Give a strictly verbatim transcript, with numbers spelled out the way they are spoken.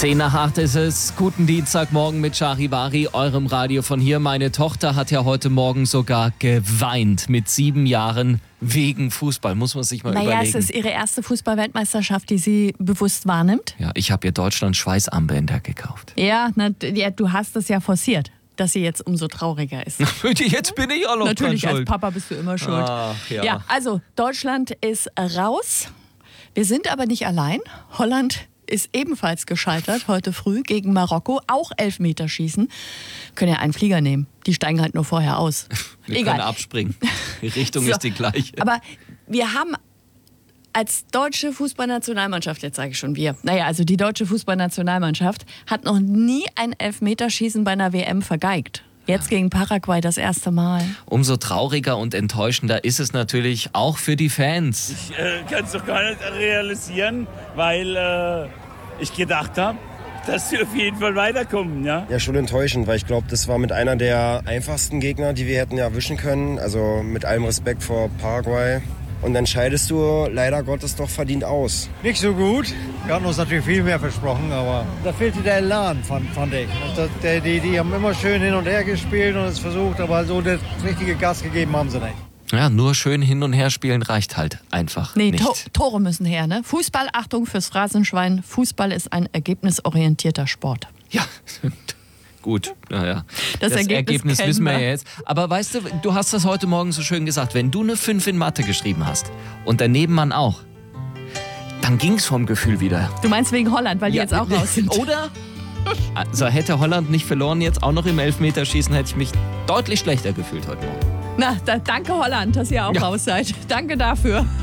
Zehn nach acht ist es. Guten Dienstagmorgen mit Charivari, eurem Radio von hier. Meine Tochter hat ja heute Morgen sogar geweint mit sieben Jahren wegen Fußball. Muss man sich mal naja, überlegen. Naja, es ist ihre erste Fußball-Weltmeisterschaft, die sie bewusst wahrnimmt. Ja, ich habe ihr Deutschland Schweißarmbänder gekauft. Ja, na, ja, du hast es ja forciert, dass sie jetzt umso trauriger ist. Jetzt bin ich auch noch Natürlich, dran schuld. als Papa bist du immer schuld. Ach, ja. ja, also Deutschland ist raus. Wir sind aber nicht allein. Holland ist ebenfalls gescheitert heute früh gegen Marokko. Auch Elfmeterschießen. Können ja einen Flieger nehmen. Die steigen halt nur vorher aus. Wir Egal. können abspringen. Die Richtung so, ist die gleiche. Aber wir haben als deutsche Fußballnationalmannschaft, jetzt sage ich schon wir, naja, also die deutsche Fußballnationalmannschaft hat noch nie ein Elfmeterschießen bei einer W M vergeigt. Jetzt gegen Paraguay das erste Mal. Umso trauriger und enttäuschender ist es natürlich auch für die Fans. Ich äh, kann es doch gar nicht realisieren, weil äh, ich gedacht habe, dass sie auf jeden Fall weiterkommen. Ja, ja schon enttäuschend, weil ich glaube, das war mit einer der einfachsten Gegner, die wir hätten erwischen können. Also mit allem Respekt vor Paraguay. Und dann scheidest du leider Gottes doch verdient aus. Nicht so gut. Wir hatten uns natürlich viel mehr versprochen, aber da fehlte der Elan, fand, fand ich. Und das, der, die, die haben immer schön hin und her gespielt und es versucht, aber so das richtige Gas gegeben haben sie nicht. Ja, nur schön hin und her spielen reicht halt einfach nee, nicht. To- Tore müssen her, ne? Fußball, Achtung fürs Phrasenschwein, Fußball ist ein ergebnisorientierter Sport. Ja, gut, naja. Das, das Ergebnis, Ergebnis wissen wir wir ja jetzt. Aber weißt du, du hast das heute Morgen so schön gesagt, wenn du eine fünf in Mathe geschrieben hast und der Nebenmann auch, dann ging's vom Gefühl wieder. Du meinst wegen Holland, weil die Ja, jetzt auch raus sind. Oder? Also hätte Holland nicht verloren jetzt auch noch im Elfmeterschießen, hätte ich mich deutlich schlechter gefühlt heute Morgen. Na, da, danke Holland, dass ihr auch Ja. raus seid. Danke dafür.